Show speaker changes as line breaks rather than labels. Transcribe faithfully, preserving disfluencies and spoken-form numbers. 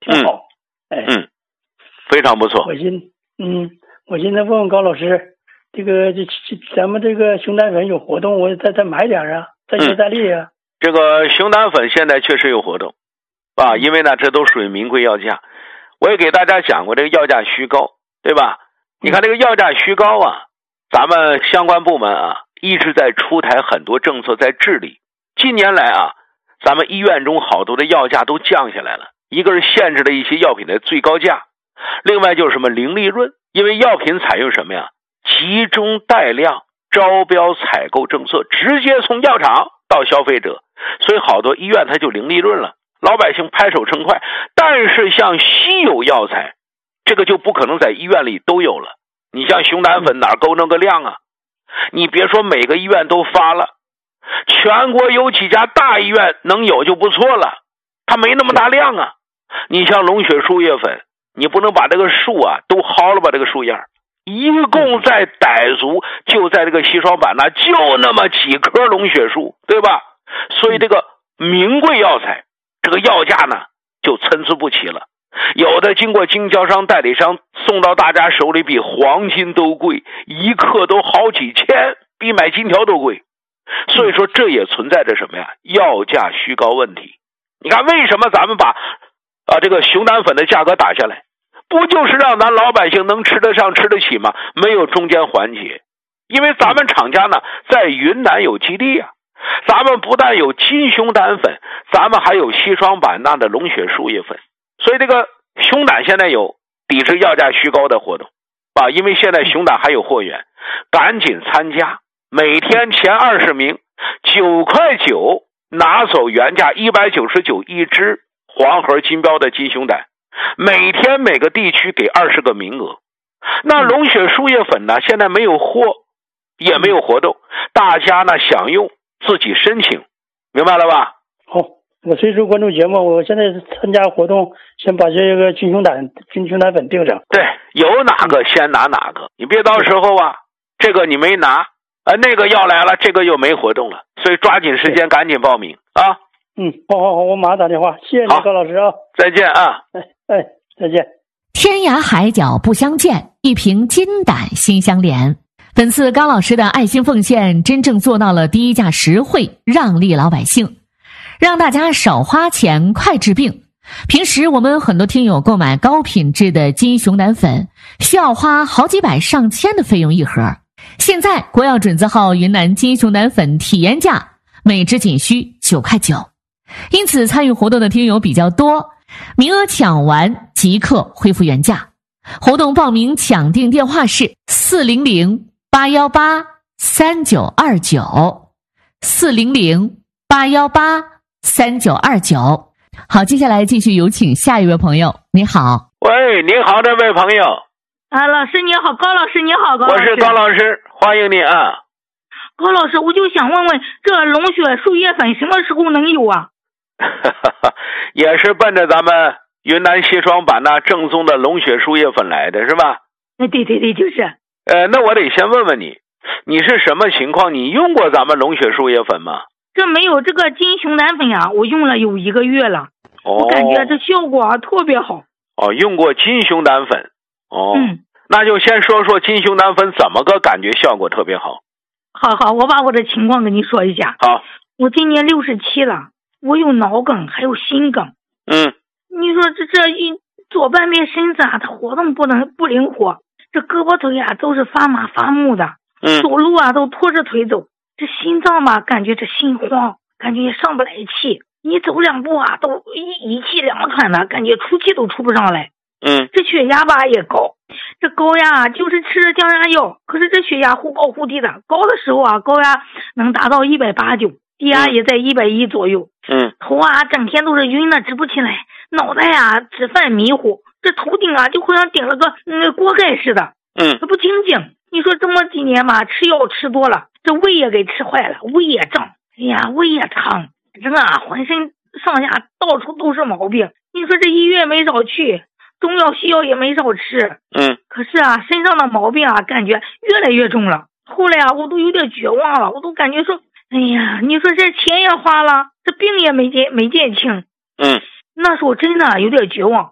挺好。
嗯、哎，嗯，非常不错。
我现嗯，我现在问问高老师，这个这这咱们这个熊胆粉有活动，我再再买点啊，再接再厉啊、嗯。
这个熊胆粉现在确实有活动啊，因为呢这都属于名贵药价。我也给大家讲过这个药价虚高，对吧？你看这个药价虚高啊，咱们相关部门啊一直在出台很多政策在治理。近年来啊，咱们医院中好多的药价都降下来了，一个是限制了一些药品的最高价，另外就是什么零利润，因为药品采用什么呀？集中带量招标采购政策，直接从药厂到消费者，所以好多医院它就零利润了，老百姓拍手称快。但是像稀有药材，这个就不可能在医院里都有了。你像熊胆粉哪够那个量啊？你别说每个医院都发了，全国有几家大医院能有就不错了，它没那么大量啊。你像龙血树叶粉，你不能把这个树啊都薅了吧，这个树叶一共在傣族就在这个西双版纳就那么几棵龙血树，对吧？所以这个名贵药材这个药价呢就参差不齐了，有的经过经销商代理商送到大家手里比黄金都贵，一克都好几千，比买金条都贵。所以说这也存在着什么呀？药价虚高问题。你看为什么咱们把啊这个熊胆粉的价格打下来，不就是让咱老百姓能吃得上吃得起吗？没有中间环节。因为咱们厂家呢在云南有基地啊，咱们不但有金熊胆粉，咱们还有西双版纳的龙血树叶粉。所以这个熊胆现在有抵制药价虚高的活动啊，因为现在熊胆还有货源，赶紧参加，每天前二十名九块九拿走原价一百九十九一支黄盒金标的金熊胆，每天每个地区给二十个名额。那龙血树叶粉呢现在没有货也没有活动，大家呢想用自己申请，明白了吧？
好，我随时关注节目，我现在参加活动，先把这个金熊胆金熊胆粉定上。
对，有哪个先拿哪个，你别到时候啊这个你没拿啊，那个要来了，这个又没活动了，所以抓紧时间赶紧报名啊。
嗯，好好好，我马上打电话，谢谢你高老师啊。
再见啊。
哎哎，再见。
天涯海角不相见，一瓶金胆心相连。本次高老师的爱心奉献真正做到了低价实惠，让利老百姓，让大家少花钱快治病。平时我们很多听友购买高品质的金熊胆粉需要花好几百上千的费用一盒，现在国药准字号云南金熊胆粉体验价每支仅需九块九，因此参与活动的听友比较多，名额抢完即刻恢复原价。活动报名抢订电话是四零零八一八三九二九 四零零八一八三九二九。好，接下来继续有请下一位朋友。你好。
喂，你好，这位朋友。
啊，老师你好，高老师你好，高老师。
我是高老师，欢迎你啊。
高老师，我就想问问，这龙血树叶粉什么时候能有啊？
也是奔着咱们云南西双版纳正宗的龙血树叶粉来的是吧？
对对对，就是。
呃，那我得先问问你，你是什么情况？你用过咱们龙血树叶粉吗？
这没有，这个金熊胆粉啊，我用了有一个月了，哦、我感觉这效果啊特别好。
哦，用过金熊胆粉。哦，
嗯，
那就先说说金熊胆粉怎么个感觉效果特别好。
好好，我把我的情况跟你说一下。
好，
我今年六十七了，我有脑梗还有心梗。
嗯，
你说这这一左半边身子啊，它活动不能不灵活，这胳膊腿啊都是发麻发木的，
嗯，
走路啊都拖着腿走，这心脏吧感觉这心慌，感觉也上不来气，你走两步啊都一一气两喘的，感觉出气都出不上来。
嗯，
这血压吧也高，这高压就是吃着降压药，可是这血压忽高忽低的，高的时候啊高压能达到一百八十九，低压也在一百一左右。
嗯，
头啊整天都是晕的直不起来，脑袋啊直犯迷糊，这头顶啊就好像顶了个嗯锅盖似的。
嗯，
它不清静。你说这么几年吧，吃药吃多了，这胃也给吃坏了，胃也胀，哎呀胃也烫，这个啊浑身上下到处都是毛病。你说这医院没少去，中药西药也没少吃，
嗯，
可是啊身上的毛病啊感觉越来越重了。后来啊我都有点绝望了，我都感觉说哎呀，你说这钱也花了，这病也没见没见轻。
嗯，
那时候真的有点绝望，